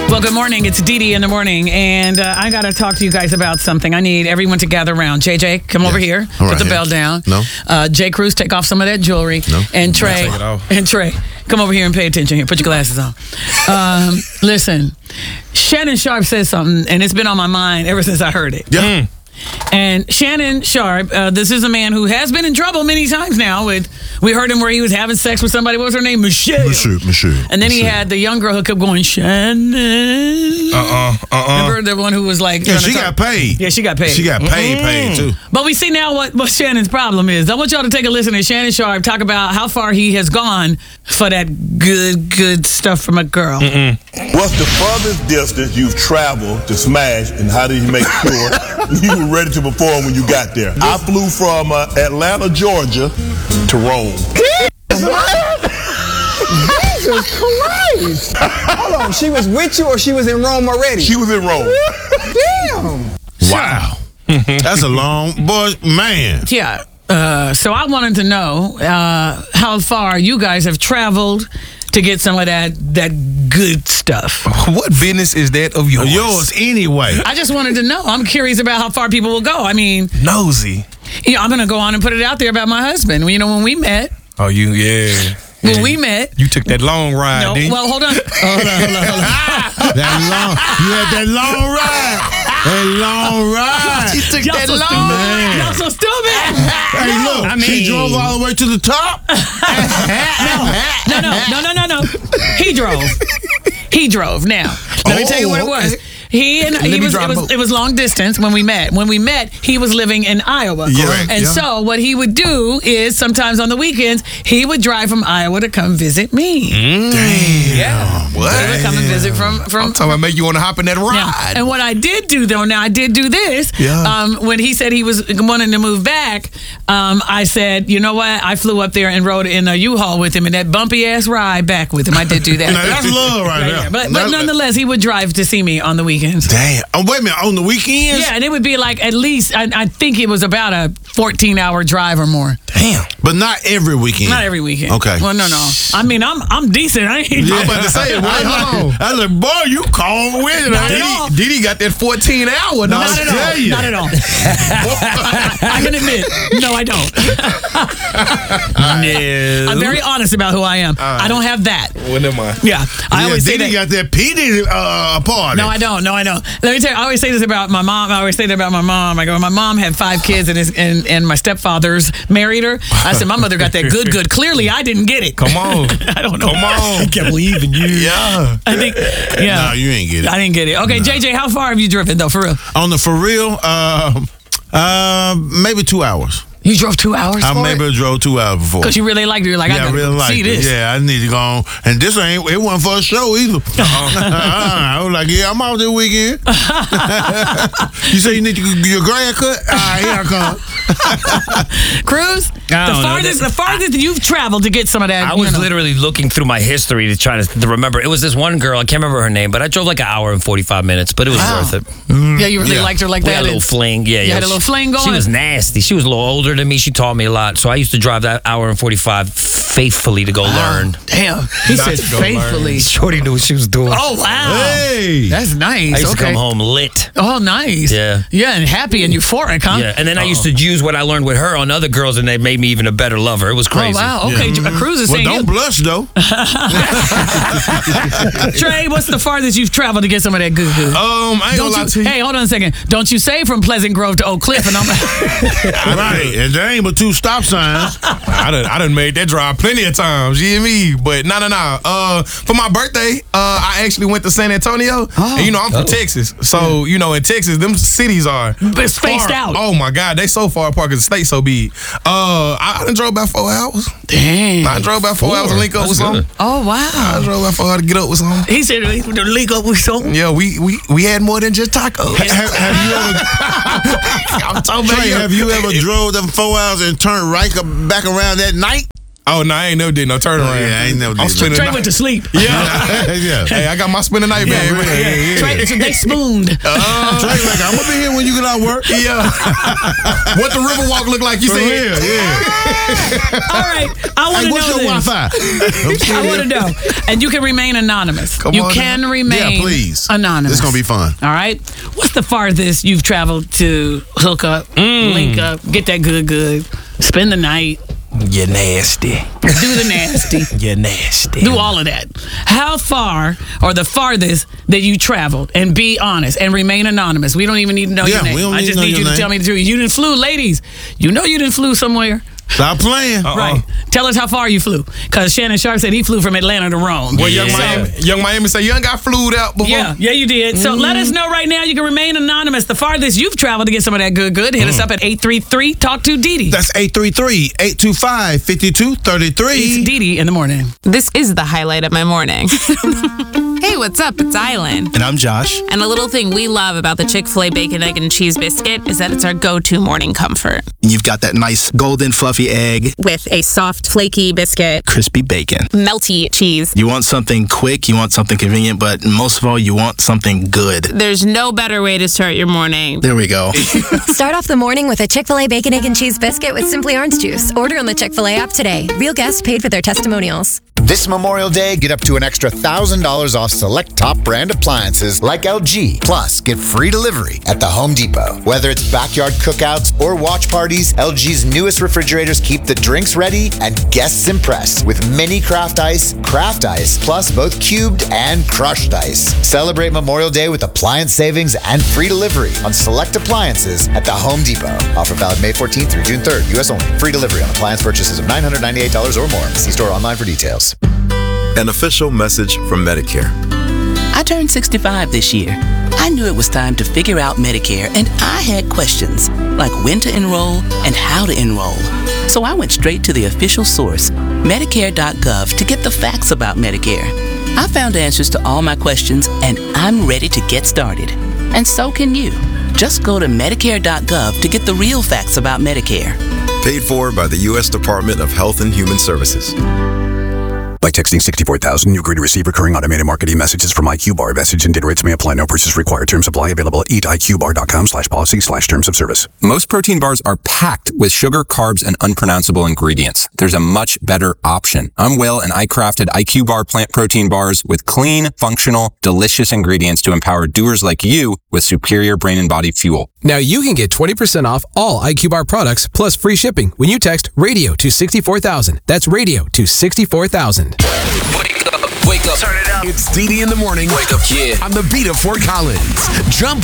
Well, good morning. It's Dee Dee in the morning, and I got to talk to you guys about something. I need everyone to gather around. JJ, come over here. Put the bell down. No. J. Cruz, take off some of that jewelry. No. And Trey, come over here and pay attention here. Put your glasses on. Listen, Shannon Sharp said something, and it's been on my mind ever since I heard it. Yeah. And Shannon Sharp, this is a man who has been in trouble many times now. We heard him where he was having sex with somebody. What was her name? Michelle. And then he had the young girl who kept going, Shannon. Remember the one who was like... Yeah, she got paid. Yeah, she got paid. She got paid too. But we see now what Shannon's problem is. I want y'all to take a listen to Shannon Sharp talk about how far he has gone for that good stuff from a girl. What's the furthest distance you've traveled to smash, and how did you make sure you were ready to perform when you got there? I flew from Atlanta, Georgia to Rome. Jesus Christ! Hold on, she was with you or she was in Rome already? She was in Rome. Damn! Wow. That's a long... Boy, man. Yeah. So I wanted to know how far you guys have traveled to get some of that good stuff. What business is that of yours? Yours anyway. I just wanted to know. I'm curious about how far people will go. I mean... Nosy. I'm going to go on and put it out there about my husband. You know, when we met... Oh, yeah. When we met... You took that long ride, No, didn't you? well, hold on. You had that long ride. That long ride. She took Y'all that so long stupid. ride. Y'all so stupid. Hey, look. She drove all the way to the top. No. He drove. Now, let me tell you what it was. It was long distance when we met. When we met, he was living in Iowa. Correct. And so what he would do is sometimes on the weekends, he would drive from Iowa to come visit me. Damn. Yeah. What? He would come and visit from I'm talking about make you want to hop in that Now, ride. and what I did do, though, I did do this. Yeah. When he said he was wanting to move back, I said, you know what? I flew up there and rode in a U-Haul with him, and that bumpy-ass ride back with him. I did do that. Now, that's love right there. But nonetheless, he would drive to see me on the weekends. Damn. Oh, wait a minute. On the weekends? Yeah, and it would be like at least, I think it was about a 14-hour drive or more. Damn. But not every weekend. Not every weekend. Okay. Well, no. I mean, I'm decent. I ain't. Yeah. I'm about to say, boy, hold on. I was like, boy, you calm with it. Not at all. Diddy got that 14-hour. Not at all. tell you. Not at all. I can admit, no, I don't. No. I'm very honest about who I am. I don't have that. Well, never mind. Yeah, I always say Diddy that. got that P.D. party. No, I don't. Let me tell you, I always say this about my mom. I go, my mom had 5 kids and my stepfathers married her. I said, my mother got that good. Clearly, I didn't get it. Come on. I don't know. Come on. I can't believe in you. Yeah. I think, yeah. No, you ain't get it. I didn't get it. Okay, JJ, how far have you driven, though, for real? For real, maybe 2 hours. You drove 2 hours I for maybe drove 2 hours before. Because you really liked it. You're like, I I gotta really see like this. it. Yeah, I need to go on. And this it wasn't for a show either. I was like, yeah, I'm out this weekend. You say you need your grass cut? Here I come. Cruz, the farthest you've traveled to get some of that. I was literally looking through my history to try to remember. It was this one girl, I can't remember her name, but I drove like an hour and 45 minutes, but it was worth it. Yeah, you really liked her like We that. had a little fling. Yeah, You had a little fling going? She was nasty. She was a little older than me. She taught me a lot. So I used to drive that hour and 45 faithfully to go learn. Damn. He said faithfully. Shorty knew what she was doing. Oh, wow. Hey. That's nice. I used to come home lit. Oh, nice. Yeah. Yeah, and happy and euphoric, huh? Yeah, and then I used to use what I learned with her on other girls, and they made me even a better lover. It was crazy. Oh, wow. Okay, Cruz is Well, saying don't blush, though. Trey, what's the farthest you've traveled to get some of that good? I ain't gonna lie to you. Hey, hold on a second. Don't you say from Pleasant Grove to Oak Cliff, and I'm Right. And there ain't but 2 stop signs. I done made that drive plenty of times. You hear me? But no. For my birthday, I actually went to San Antonio. And I'm from Texas. So, in Texas, them cities are spaced out. Oh my God, they so far apart because the state's so big. I done drove about 4 hours. Damn. I drove about 4 hours to link up with something. Oh, wow. I drove about 4 hours to get up with something. He said to link up with something. Yeah, we had more than just tacos. Have you ever... I'm talking about Trey, have you ever drove them 4 hours and turned back around that night? Oh, no, I ain't never did no turnaround. Yeah, I ain't never did. Trey went to sleep. Yeah. Yeah. Hey, I got my spend the night bag. Yeah. Trey, so they spooned. Trey like, I'm gonna be here when you get out of work. Yeah. What the Riverwalk look like? You For said. real, yeah. All right, I want to What's know your this. Wi-Fi? I want to know. And you can remain anonymous. Come you on can now. remain Yeah, please. anonymous. This is gonna be fun. All right. What's the farthest you've traveled to hook up, link up, get that good, spend the night, You're nasty. do the nasty, You're nasty. do all of that? How far or the farthest that you traveled? And be honest and remain anonymous. We don't even need to know Yeah, your name. we don't I need just to know need your you to name. tell me the truth. You didn't flew, ladies. You know you didn't flew somewhere. Stop playing. Right. Tell us how far you flew. Because Shannon Sharp said he flew from Atlanta to Rome. Well, So- Young Miami said, you done got flued out before. Yeah, you did. So let us know right now. You can remain anonymous. The farthest you've traveled to get some of that good. Hit us up at 833 Talk to Didi. That's 833-825-5233. It's Didi in the morning. This is the highlight of my morning. Hey, what's up? It's Island. And I'm Josh. And a little thing we love about the Chick-fil-A Bacon, Egg, and Cheese Biscuit is that it's our go-to morning comfort. You've got that nice golden fluffy egg, With a soft, flaky biscuit, crispy bacon. melty cheese. You want something quick, you want something convenient, but most of all, you want something good. There's no better way to start your morning. There we go. Start off the morning with a Chick-fil-A Bacon, Egg, and Cheese Biscuit with Simply Orange Juice. Order on the Chick-fil-A app today. Real guests paid for their testimonials. This Memorial Day, get up to an extra $1,000 off select top brand appliances like LG. Plus, get free delivery at the Home Depot. Whether it's backyard cookouts or watch parties, LG's newest refrigerators keep the drinks ready and guests impressed with mini craft ice, plus both cubed and crushed ice. Celebrate Memorial Day with appliance savings and free delivery on select appliances at the Home Depot. Offer valid May 14th through June 3rd, U.S. only. Free delivery on appliance purchases of $998 or more. See store online for details. An official message from Medicare. I turned 65 this year. I knew it was time to figure out Medicare, and I had questions, like when to enroll and how to enroll. So I went straight to the official source, Medicare.gov, to get the facts about Medicare. I found answers to all my questions, and I'm ready to get started. And so can you. Just go to Medicare.gov to get the real facts about Medicare. Paid for by the U.S. Department of Health and Human Services. By texting 64,000, you agree to receive recurring automated marketing messages from IQ Bar. Message and data rates may apply. No purchase required. Terms apply. Available at eatiqbar.com/policy/terms of service. Most protein bars are packed with sugar, carbs, and unpronounceable ingredients. There's a much better option. I'm Will, and I crafted IQ Bar plant protein bars with clean, functional, delicious ingredients to empower doers like you with superior brain and body fuel. Now you can get 20% off all IQ Bar products plus free shipping when you text radio to 64,000. That's radio to 64,000. Wake up. Turn it up. It's Didi in the morning. Wake up, kid. On the beat of Fort Collins. Jump